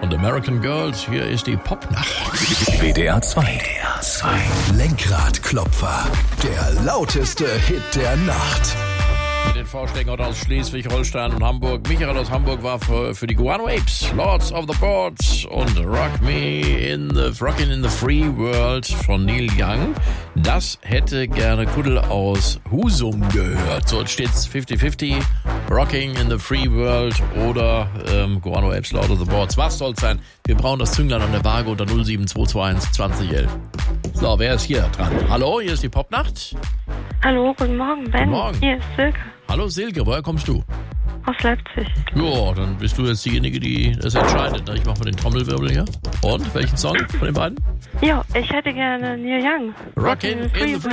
und American Girls. Hier ist die Popnacht. WDR 2. Lenkradklopfer. Der lauteste Hit der Nacht. Mit den Vorschlägen aus Schleswig-Holstein und Hamburg. Michael aus Hamburg war für die Guano Apes, Lords of the Boards und Rockin' in the Free World von Neil Young. Das hätte gerne Kuddel aus Husum gehört. So, jetzt steht's 50-50, Rocking in the Free World oder Guano Apes, Lords of the Boards. Was soll's sein? Wir brauchen das Zünglein an der Waage unter 07221 2011. So, wer ist hier dran? Hallo, hier ist die Popnacht. Hallo, guten Morgen, Ben. Guten Morgen. Hier ist Silke Hallo Silke, woher kommst du? aus Leipzig. Ja, dann bist du jetzt diejenige, die das entscheidet. Ich mache mal den Trommelwirbel hier. Und, welchen Song von den beiden? Ja, ich hätte gerne Neil Young. Rockin' in the Free